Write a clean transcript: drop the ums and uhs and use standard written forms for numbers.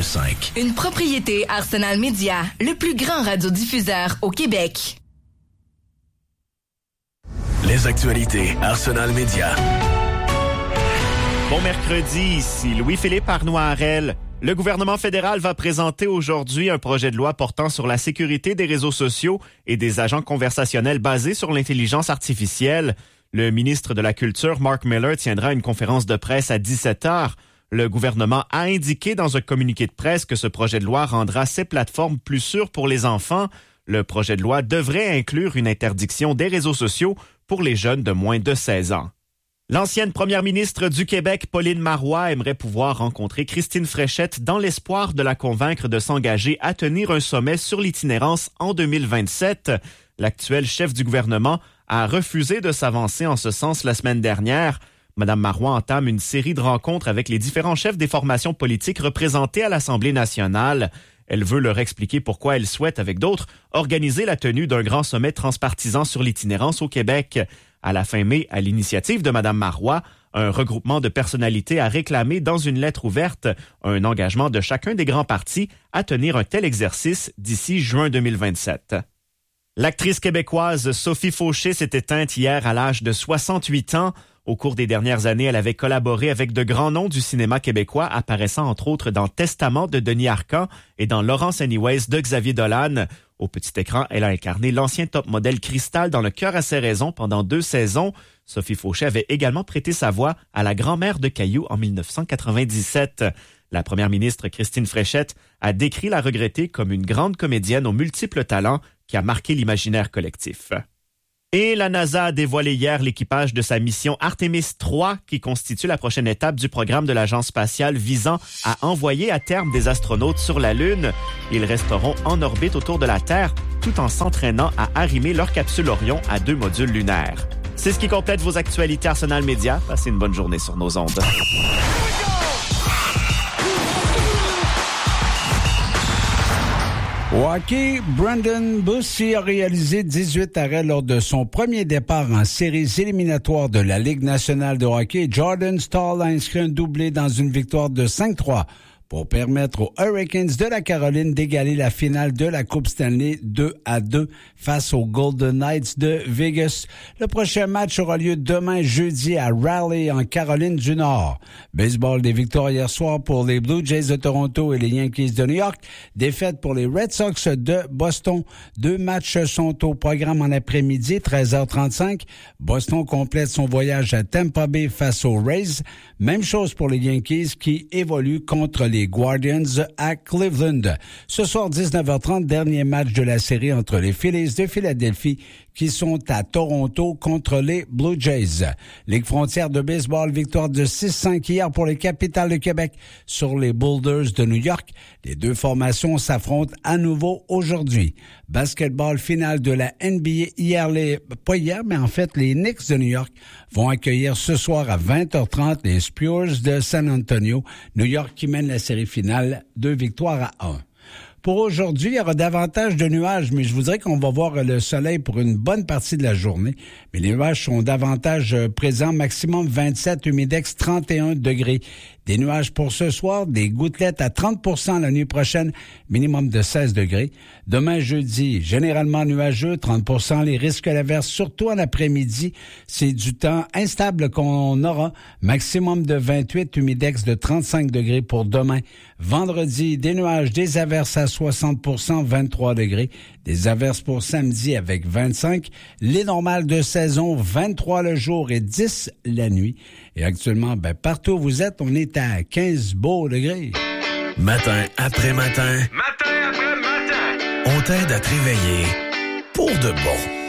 88.5. Une propriété Arsenal Média, le plus grand radiodiffuseur au Québec. Les actualités Arsenal Média. Bon mercredi, ici Louis-Philippe Arnoirel. Le gouvernement fédéral va présenter aujourd'hui un projet de loi portant sur la sécurité des réseaux sociaux et des agents conversationnels basés sur l'intelligence artificielle. Le ministre de la Culture, Mark Miller, tiendra une conférence de presse à 17h. Le gouvernement a indiqué dans un communiqué de presse que ce projet de loi rendra ces plateformes plus sûres pour les enfants. Le projet de loi devrait inclure une interdiction des réseaux sociaux pour les jeunes de moins de 16 ans. L'ancienne première ministre du Québec, Pauline Marois, aimerait pouvoir rencontrer Christine Fréchette dans l'espoir de la convaincre de s'engager à tenir un sommet sur l'itinérance en 2027. L'actuel chef du gouvernement a refusé de s'avancer en ce sens la semaine dernière. Mme Marois entame une série de rencontres avec les différents chefs des formations politiques représentés à l'Assemblée nationale. Elle veut leur expliquer pourquoi elle souhaite, avec d'autres, organiser la tenue d'un grand sommet transpartisan sur l'itinérance au Québec. À la fin mai, à l'initiative de Mme Marois, un regroupement de personnalités a réclamé dans une lettre ouverte un engagement de chacun des grands partis à tenir un tel exercice d'ici juin 2027. L'actrice québécoise Sophie Fauché s'est éteinte hier à l'âge de 68 ans. Au cours des dernières années, elle avait collaboré avec de grands noms du cinéma québécois, apparaissant entre autres dans Testament de Denis Arcand et dans Laurence Anyways de Xavier Dolan. Au petit écran, elle a incarné l'ancien top modèle Cristal dans Le cœur à ses raisons pendant 2 saisons. Sophie Fauché avait également prêté sa voix à la grand-mère de Caillou en 1997. La première ministre Christine Fréchette a décrit la regrettée comme une grande comédienne aux multiples talents qui a marqué l'imaginaire collectif. Et la NASA a dévoilé hier l'équipage de sa mission Artemis 3 qui constitue la prochaine étape du programme de l'Agence spatiale visant à envoyer à terme des astronautes sur la Lune. Ils resteront en orbite autour de la Terre tout en s'entraînant à arrimer leur capsule Orion à 2 modules lunaires. C'est ce qui complète vos actualités Arsenal Média. Passez une bonne journée sur nos ondes. Au hockey, Brendan Bussy a réalisé 18 arrêts lors de son premier départ en séries éliminatoires de la Ligue nationale de hockey. Jordan Staal a inscrit un doublé dans une victoire de 5-3 pour permettre aux Hurricanes de la Caroline d'égaler la finale de la Coupe Stanley 2-2 face aux Golden Knights de Vegas. Le prochain match aura lieu demain jeudi à Raleigh en Caroline du Nord. Baseball, des victoires hier soir pour les Blue Jays de Toronto et les Yankees de New York. Défaite pour les Red Sox de Boston. 2 matchs sont au programme en après-midi, 13h35. Boston complète son voyage à Tampa Bay face aux Rays. Même chose pour les Yankees qui évoluent contre les Guardians à Cleveland. Ce soir, 19h30, dernier match de la série entre les Phillies de Philadelphie qui sont à Toronto contre les Blue Jays. Ligue frontière de baseball, victoire de 6-5 hier pour les Capitals de Québec sur les Boulders de New York. Les 2 formations s'affrontent à nouveau aujourd'hui. Basketball, finale de la NBA les Knicks de New York vont accueillir ce soir à 20h30 les Spurs de San Antonio. New York qui mène la série finale 2 victoires à 1. Pour aujourd'hui, il y aura davantage de nuages, mais je vous dirais qu'on va voir le soleil pour une bonne partie de la journée. Mais les nuages sont davantage présents, maximum 27, humidex 31 degrés. Des nuages pour ce soir, des gouttelettes à 30% la nuit prochaine, minimum de 16 degrés. Demain, jeudi, généralement nuageux, 30%, les risques d'averse, surtout en après-midi. C'est du temps instable qu'on aura, maximum de 28, humidex de 35 degrés pour demain. Vendredi, des nuages, des averses à 60%, 23 degrés. Des averses pour samedi avec 25. Les normales de saison, 23 le jour et 10 la nuit. Et actuellement, partout où vous êtes, on est à 15 beaux degrés. Matin après matin. Matin après matin. On t'aide à te réveiller pour de bon.